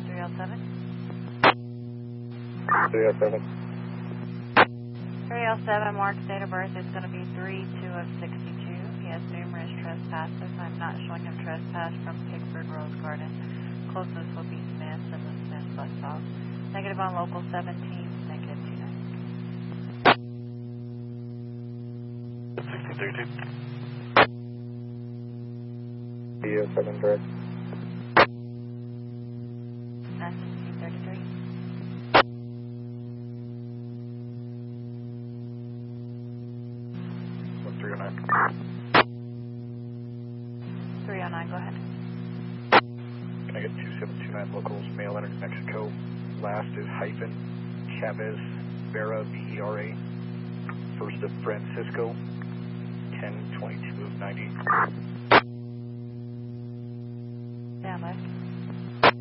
307. 307. 307, Mark's date of birth is going to be 3/2 of 62. He has numerous trespasses. I'm not showing him trespass from Pickford Rose Garden. Closest will be Smith and the Smith bus stop. Negative on local 17, negative 29. 1632. 307 direct. 1633. 1309. 309, go ahead. Can I get 2729 locals, mail entered Mexico? Last is hyphen, Chavez, Vera, Vera. First of Francisco, 1022 of 90. Stand by.